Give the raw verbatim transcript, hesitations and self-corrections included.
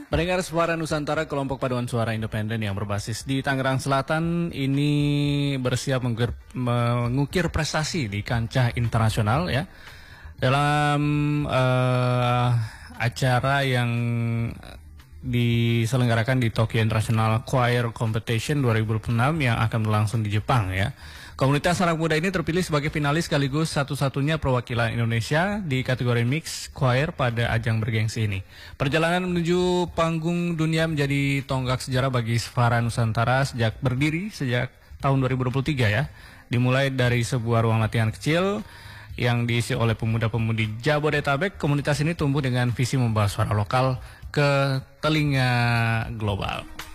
Pendengar Suara Nusantara, kelompok paduan suara independen yang berbasis di Tangerang Selatan ini bersiap mengukir, mengukir prestasi di kancah internasional ya. Dalam uh, acara yang diselenggarakan di Tokyo International Choir Competition dua ribu dua puluh enam yang akan berlangsung di Jepang ya. Komunitas anak muda ini terpilih sebagai finalis sekaligus satu-satunya perwakilan Indonesia di kategori mix choir pada ajang bergengsi ini. Perjalanan menuju panggung dunia menjadi tonggak sejarah bagi Suara Nusantara sejak berdiri sejak tahun dua ribu dua puluh tiga ya. Dimulai dari sebuah ruang latihan kecil yang diisi oleh pemuda-pemudi Jabodetabek, komunitas ini tumbuh dengan visi membawa suara lokal ke telinga global.